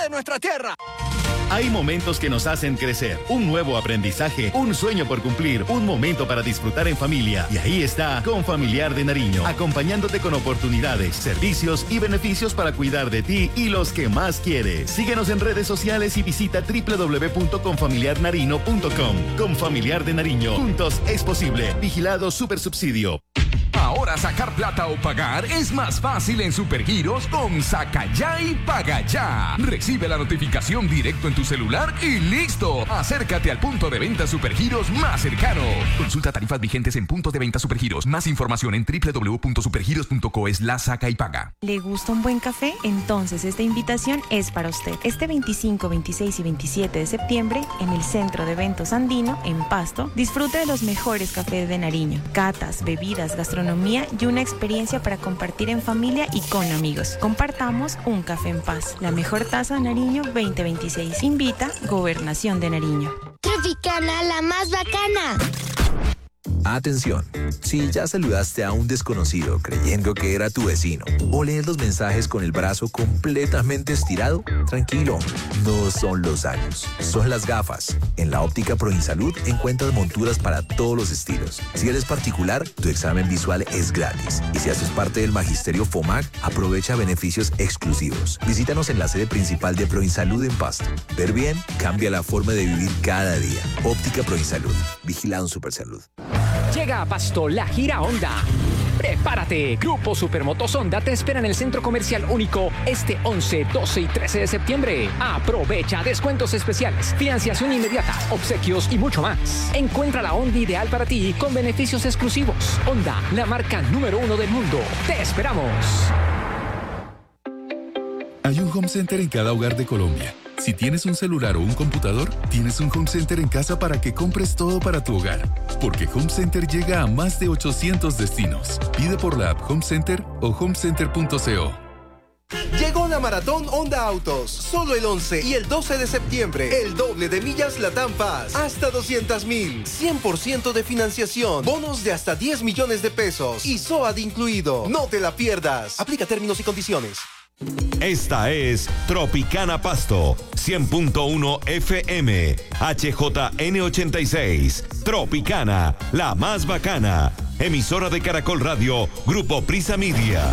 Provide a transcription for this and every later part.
de nuestra tierra. Hay momentos que nos hacen crecer, un nuevo aprendizaje, un sueño por cumplir, un momento para disfrutar en familia. Y ahí está Confamiliar de Nariño, acompañándote con oportunidades, servicios y beneficios para cuidar de ti y los que más quieres. Síguenos en redes sociales y visita www.confamiliarnarino.com. Confamiliar de Nariño, juntos es posible. Vigilado Supersubsidio. Ahora sacar plata o pagar es más fácil en Supergiros con Saca Ya y Paga Ya. Recibe la notificación directo en tu celular y ¡listo! Acércate al punto de venta Supergiros más cercano. Consulta tarifas vigentes en puntos de venta Supergiros. Más información en www.supergiros.co/saca y paga. ¿Le gusta un buen café? Entonces esta invitación es para usted. Este 25, 26 y 27 de septiembre, en el Centro de Eventos Andino, en Pasto, disfrute de los mejores cafés de Nariño. Catas, bebidas, gastronomía y una experiencia para compartir en familia y con amigos. Compartamos un café en paz. La mejor taza de Nariño 2026. Invita Gobernación de Nariño. Tropicana, la más bacana. Atención, si ya saludaste a un desconocido creyendo que era tu vecino o lees los mensajes con el brazo completamente estirado, tranquilo, no son los años, son las gafas. En la óptica Proinsalud encuentras monturas para todos los estilos. Si eres particular, tu examen visual es gratis. Y si haces parte del magisterio FOMAC, aprovecha beneficios exclusivos. Visítanos en la sede principal de Proinsalud en Pasto. Ver bien cambia la forma de vivir cada día. Óptica Proinsalud, vigilado Supersalud. Llega a Pasto la gira Honda. Prepárate, Grupo Supermotos Honda te espera en el Centro Comercial Único este 11, 12 y 13 de septiembre. Aprovecha descuentos especiales, financiación inmediata, obsequios y mucho más. Encuentra la Honda ideal para ti con beneficios exclusivos. Honda, la marca número 1 del mundo. ¡Te esperamos! Hay un home center en cada hogar de Colombia. Si tienes un celular o un computador, tienes un home center en casa para que compres todo para tu hogar. Porque Home Center llega a más de 800 destinos. Pide por la app Home Center o homecenter.co. Llegó la Maratón Honda Autos. Solo el 11 y el 12 de septiembre. El doble de millas Latam Paz. Hasta 200,000. 100% de financiación. Bonos de hasta 10 millones de pesos. Y SOAT incluido. No te la pierdas. Aplica términos y condiciones. Esta es Tropicana Pasto, 100.1 FM, HJN86. Tropicana, la más bacana. Emisora de Caracol Radio, Grupo Prisa Media.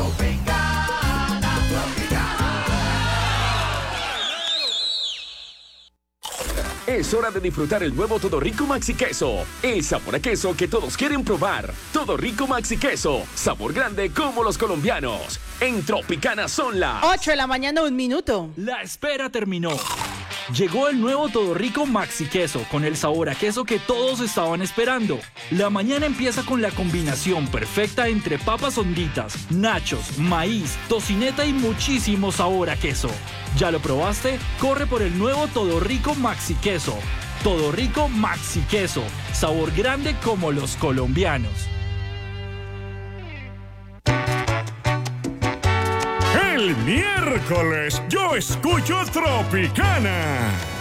Es hora de disfrutar el nuevo Todo Rico Maxi Queso. El sabor a queso que todos quieren probar. Todo Rico Maxi Queso. Sabor grande como los colombianos. En Tropicana son las 8 de la mañana, 1 minuto. La espera terminó. Llegó el nuevo Todo Rico Maxi Queso, con el sabor a queso que todos estaban esperando. La mañana empieza con la combinación perfecta entre papas honditas, nachos, maíz, tocineta y muchísimo sabor a queso. ¿Ya lo probaste? Corre por el nuevo Todo Rico Maxi Queso. Todo Rico Maxi Queso, sabor grande como los colombianos. El miércoles yo escucho Tropicana.